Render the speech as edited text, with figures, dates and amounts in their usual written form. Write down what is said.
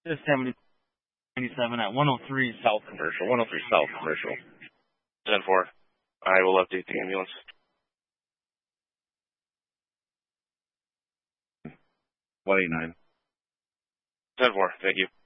This 7097 at 103 South Commercial. 103 South Commercial. 10-4. I will update the ambulance. 189. 10-4. Thank you.